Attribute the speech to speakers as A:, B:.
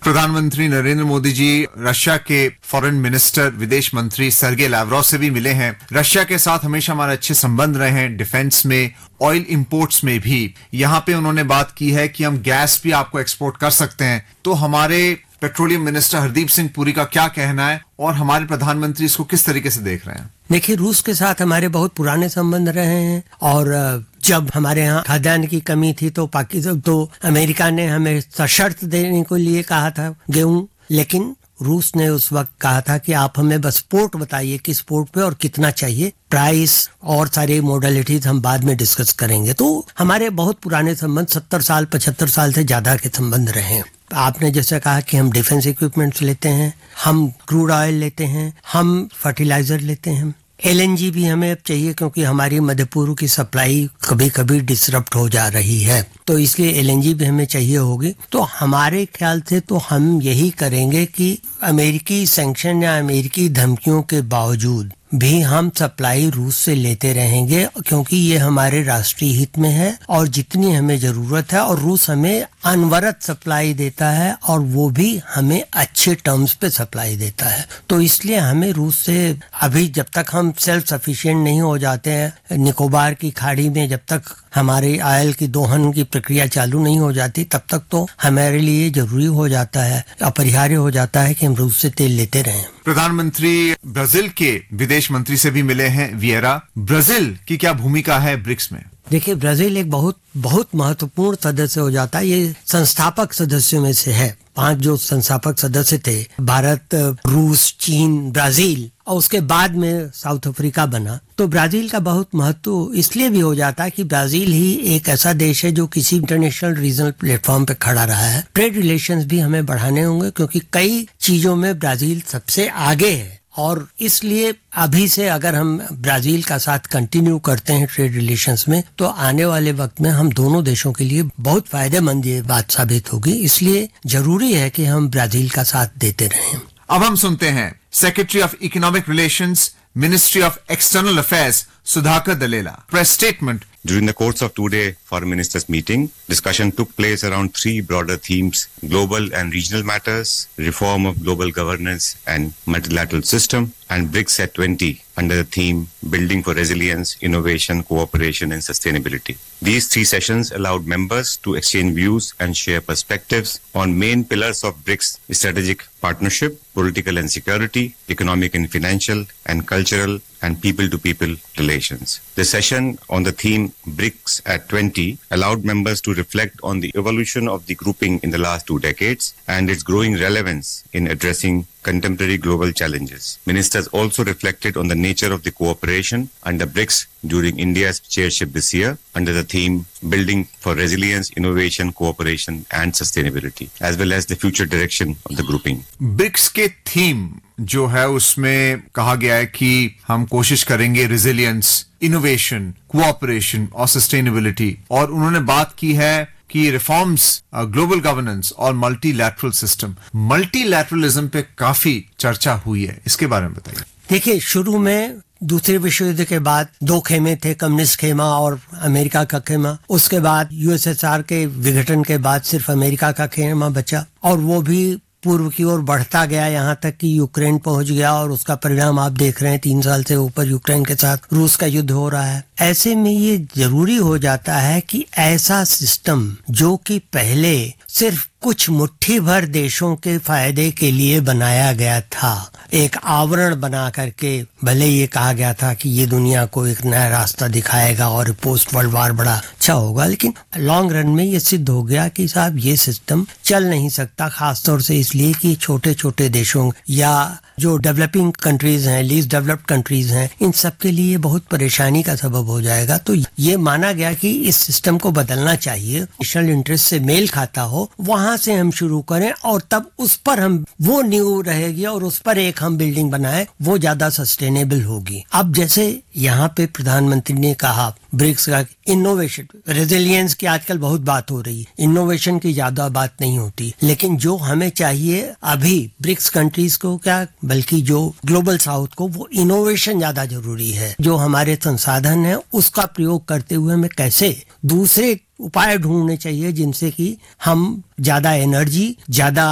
A: प्रधानमंत्री नरेंद्र मोदी जी रशिया के foreign minister विदेश मंत्री सर्गेई लावरोव से भी मिले हैं। रशिया के साथ हमेशा हमारे अच्छे संबंध रहे हैं, डिफेंस में, ऑयल इंपोर्ट्स में भी। यहाँ पे उन्होंने बात की है कि हम गैस भी आपको एक्सपोर्ट कर सकते हैं। तो हमारे पेट्रोलियम मिनिस्टर हरदीप सिंह पुरी का क्या कहना है और हमारे प्रधानमंत्री इसको किस तरीके से देख रहे हैं?
B: देखिए, रूस के साथ हमारे बहुत पुराने संबंध रहे हैं और जब हमारे यहाँ खाद्यान्न की कमी थी तो पाकिस्तान तो अमेरिका ने हमें सशर्त देने को लिए कहा था गेहूं, लेकिन रूस ने उस वक्त कहा था कि आप हमें बस पोर्ट बताइए, किस पोर्ट पे और कितना चाहिए, प्राइस और सारे मोडालिटीज हम बाद में डिस्कस करेंगे। तो हमारे बहुत पुराने संबंध 70 साल 75 साल से ज्यादा के संबंध रहे हैं। आपने जैसे कहा कि हम डिफेंस इक्विपमेंट्स लेते हैं, हम क्रूड ऑयल लेते हैं, हम फर्टिलाइजर लेते हैं, LNG भी हमें अब चाहिए क्योंकि हमारी मध्य पूर्व की सप्लाई कभी कभी डिसरप्ट हो जा रही है, तो इसलिए LNG भी हमें चाहिए होगी। तो हमारे ख्याल से तो हम यही करेंगे कि अमेरिकी सैंक्शन या अमेरिकी धमकियों के बावजूद भी हम सप्लाई रूस से लेते रहेंगे क्योंकि ये हमारे राष्ट्रीय हित में है और जितनी हमें जरूरत है, और रूस हमें अनवरत सप्लाई देता है और वो भी हमें अच्छे टर्म्स पे सप्लाई देता है। तो इसलिए हमें रूस से अभी जब तक हम सेल्फ सफिशिएंट नहीं हो जाते हैं, निकोबार की खाड़ी में जब तक हमारे ऑयल की दोहन की प्रक्रिया चालू नहीं हो जाती, तब तक तो हमारे लिए जरूरी हो जाता है, अपरिहार्य हो जाता है कि हम रूस से तेल लेते रहें।
A: प्रधानमंत्री ब्राजील के विदेश मंत्री से भी मिले हैं, विएरा। ब्राजील की क्या भूमिका है ब्रिक्स में?
B: देखिए, ब्राजील एक बहुत महत्वपूर्ण सदस्य हो जाता है। ये संस्थापक सदस्यों में से है। 5 जो संस्थापक सदस्य थे, भारत, रूस, चीन, ब्राजील, और उसके बाद में साउथ अफ्रीका बना। तो ब्राजील का बहुत महत्व इसलिए भी हो जाता है कि ब्राजील ही एक ऐसा देश है जो किसी इंटरनेशनल रीजनल प्लेटफॉर्म पे खड़ा रहा है। ट्रेड रिलेशंस भी हमें बढ़ाने होंगे क्योंकि कई चीजों में ब्राजील सबसे आगे है, और इसलिए अभी से अगर हम ब्राजील का साथ कंटिन्यू करते हैं ट्रेड रिलेशंस में, तो आने वाले वक्त में हम दोनों देशों के लिए बहुत फायदेमंद ये बात साबित होगी। इसलिए जरूरी है कि हम ब्राजील का साथ देते रहें।
A: अब हम सुनते हैं secretary of economic relations, ministry of external affairs, Sudhakar Dalela. Press statement.
C: During the course of two-day foreign ministers meeting, discussion took place around 3 broader themes: global and regional matters, reform of global governance and multilateral system, and BRICS at 20 under the theme building for resilience, innovation, cooperation and sustainability. These 3 sessions allowed members to exchange views and share perspectives on main pillars of BRICS strategic partnership, political and security, economic and financial, and cultural and people-to-people relations. The session on the theme BRICS at 20 allowed members to reflect on the evolution of the grouping in the last 2 decades and its growing relevance in addressing contemporary global challenges. Ministers also reflected on the nature of the cooperation under BRICS during India's chairship this year under the theme building for resilience, innovation, cooperation and sustainability, as well as the future direction of the grouping.
A: BRICS के theme जो है उसमें कहा गया है कि हम कोशिश करेंगे रेजिलियंस, इनोवेशन, कोऑपरेशन और सस्टेनेबिलिटी, और उन्होंने बात की है कि रिफॉर्म्स, ग्लोबल गवर्नेंस और मल्टीलैटरल सिस्टम। मल्टीलैटरलिज्म पे काफी चर्चा हुई है, इसके बारे में बताइए।
B: देखिए, शुरू में दूसरे विश्व युद्ध के बाद 2 खेमे थे, कम्युनिस्ट खेमा और अमेरिका का खेमा। उसके बाद USSR के विघटन के बाद सिर्फ अमेरिका का खेमा बचा, और वो भी पूर्व की ओर बढ़ता गया, यहाँ तक कि यूक्रेन पहुंच गया, और उसका परिणाम आप देख रहे हैं। 3 साल से ऊपर यूक्रेन के साथ रूस का युद्ध हो रहा है। ऐसे में ये जरूरी हो जाता है कि ऐसा सिस्टम जो कि पहले सिर्फ कुछ मुट्ठी भर देशों के फायदे के लिए बनाया गया था, एक आवरण बना करके, भले ये कहा गया था कि ये दुनिया को एक नया रास्ता दिखाएगा और पोस्ट वर्ल्ड वार बड़ा अच्छा होगा, लेकिन लॉन्ग रन में ये सिद्ध हो गया कि साहब ये सिस्टम चल नहीं सकता, खासतौर से इसलिए कि छोटे छोटे देशों या जो डेवलपिंग कंट्रीज हैं, लीस्ट डेवलप्ड कंट्रीज हैं, इन सब के लिए बहुत परेशानी का सबब हो जाएगा। तो ये माना गया कि इस सिस्टम को बदलना चाहिए, नेशनल इंटरेस्ट से मेल खाता हो, वहां से हम शुरू करें और तब उस पर हम वो नींव रहेगी और उस पर एक हम बिल्डिंग बनाएं, वो ज्यादा सस्टेनेबल होगी। अब जैसे यहाँ पे प्रधानमंत्री ने कहा ब्रिक्स का इनोवेशन, रेजिलियंस की आजकल बहुत बात हो रही है, इनोवेशन की ज्यादा बात नहीं होती, लेकिन जो हमें चाहिए अभी ब्रिक्स कंट्रीज को क्या, बल्कि जो ग्लोबल साउथ को, वो इनोवेशन ज्यादा जरूरी है। जो हमारे संसाधन है उसका प्रयोग करते हुए हमें कैसे दूसरे उपाय ढूंढने चाहिए जिनसे कि हम ज्यादा एनर्जी, ज्यादा